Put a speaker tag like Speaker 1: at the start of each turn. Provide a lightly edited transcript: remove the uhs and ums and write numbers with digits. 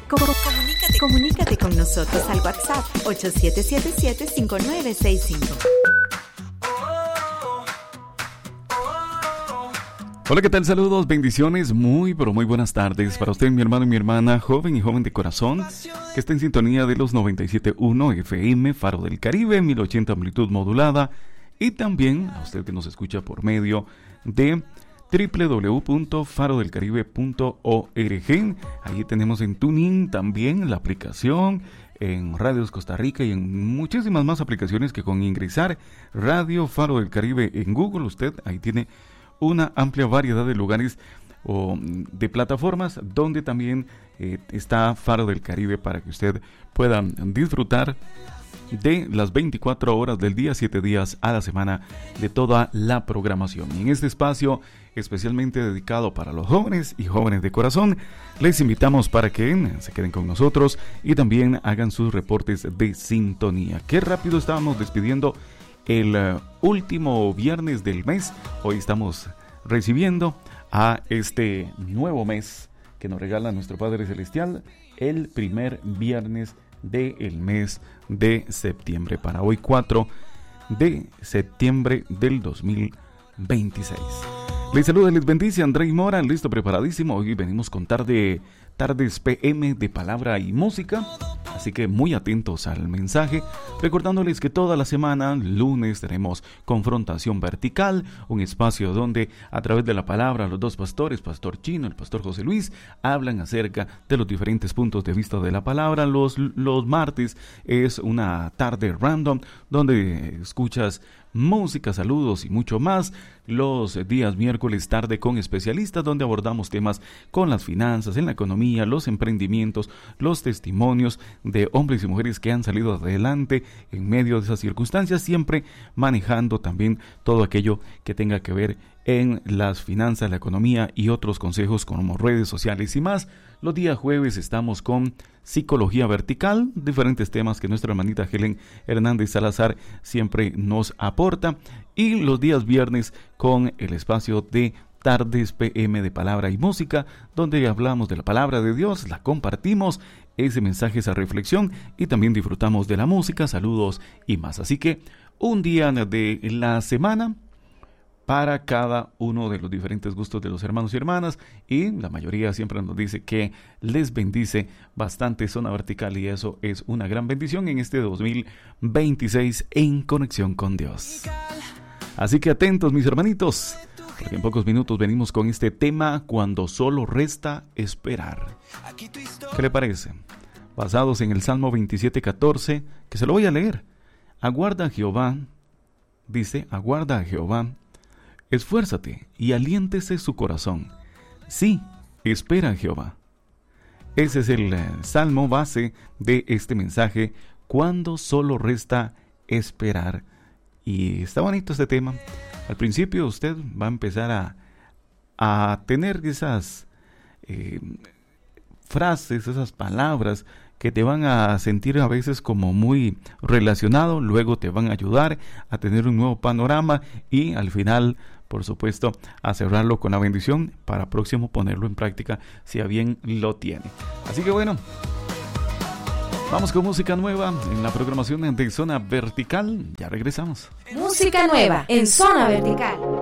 Speaker 1: Comunícate con nosotros al WhatsApp 8777-5965.
Speaker 2: Hola, ¿qué tal? Saludos, bendiciones, muy buenas tardes para usted, mi hermano y mi hermana, joven y joven de corazón, que está en sintonía de los 97.1 FM, Faro del Caribe, 1080 amplitud modulada, y también a usted que nos escucha por medio de www.farodelcaribe.org. Allí tenemos en TuneIn también la aplicación, en Radios Costa Rica y en muchísimas más aplicaciones que con ingresar Radio Faro del Caribe en Google, usted ahí tiene una amplia variedad de lugares o de plataformas donde también está Faro del Caribe para que usted pueda disfrutar de las 24 horas del día, 7 días a la semana, de toda la programación. Y en este espacio especialmente dedicado para los jóvenes y jóvenes de corazón, les invitamos para que se queden con nosotros y también hagan sus reportes de sintonía. Qué rápido estábamos despidiendo el último viernes del mes. Hoy estamos recibiendo a este nuevo mes que nos regala nuestro Padre Celestial, el primer viernes del mes de septiembre, para hoy 4 de septiembre del 2026. Les saluda y les bendice André Mora, listo, preparadísimo. Hoy venimos con tardes PM de palabra y música, así que muy atentos al mensaje, recordándoles que toda la semana, lunes, tenemos Confrontación Vertical, un espacio donde a través de la palabra los dos pastores, Pastor Chino y el Pastor José Luis, hablan acerca de los diferentes puntos de vista de la palabra. Los martes es una tarde random donde escuchas música, saludos y mucho más. Los días miércoles tarde con especialistas, donde abordamos temas con las finanzas, en la economía, los emprendimientos, los testimonios de hombres y mujeres que han salido adelante en medio de esas circunstancias, siempre manejando también todo aquello que tenga que ver en las finanzas, la economía y otros consejos como redes sociales y más. Los días jueves estamos con Psicología Vertical, diferentes temas que nuestra hermanita Helen Hernández Salazar siempre nos aporta, y los días viernes con el espacio de Tardes PM de Palabra y Música, donde hablamos de la palabra de Dios, la compartimos, ese mensaje, esa reflexión, y también disfrutamos de la música, saludos y más. Así que un día de la semana para cada uno de los diferentes gustos de los hermanos y hermanas, y la mayoría siempre nos dice que les bendice bastante Zona Vertical, y eso es una gran bendición en este 2026 en conexión con Dios. Así que atentos, mis hermanitos, porque en pocos minutos venimos con este tema, cuando solo resta esperar. ¿Qué le parece? Basados en el Salmo 27:14, que se lo voy a leer. Aguarda a Jehová, dice, aguarda a Jehová, esfuérzate y aliéntese su corazón. Sí, espera a Jehová. Ese es el salmo base de este mensaje, cuando solo resta esperar. Y está bonito este tema. Al principio usted va a empezar a tener esas frases, esas palabras que te van a sentir a veces como muy relacionado, luego te van a ayudar a tener un nuevo panorama y al final, por supuesto, a cerrarlo con la bendición para próximo ponerlo en práctica si a bien lo tiene. Así que bueno, vamos con música nueva en la programación de Zona Vertical. Ya regresamos.
Speaker 1: Música nueva en Zona Vertical.